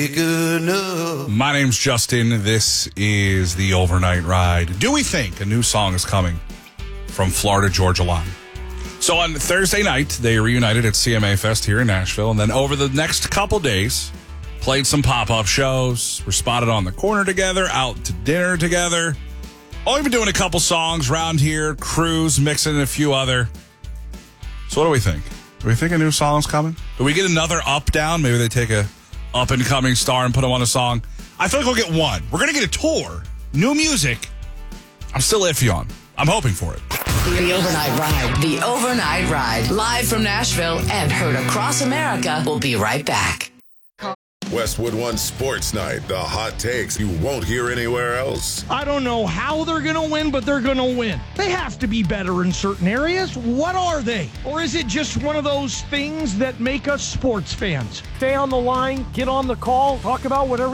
My name's Justin. This is the Overnight Ride. Do we think a new song is coming from Florida Georgia Line? So on Thursday night, they reunited at CMA Fest here in Nashville, and then over the next couple days, played some pop-up shows, were spotted on the corner together, out to dinner together. Only been doing a couple songs around here, cruise, mixing in a few other. So what do we think? Do we think a new song's coming? Do we get another up-down? Maybe they take a up-and-coming star and put him on a song. I feel like we'll get one. We're going to get a tour. New music. I'm still iffy on. I'm hoping for it. The Overnight Ride. The Overnight Ride. Live from Nashville and heard across America. We'll be right back. Westwood One Sports Night. The hot takes you won't hear anywhere else. I don't know how they're going to win, but they're going to win. They have to be better in certain areas. What are they? Or is it just one of those things that make us sports fans? Stay on the line, get on the call, talk about whatever